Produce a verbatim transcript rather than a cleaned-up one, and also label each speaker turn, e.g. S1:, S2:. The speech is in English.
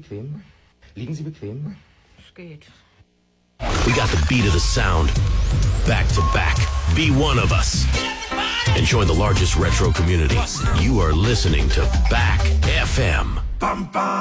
S1: bequem? Liegen Sie bequem?
S2: Es geht.
S3: We got the beat of the sound. Back to back. Be one of us. And join the largest retro community. You are listening to Back F M.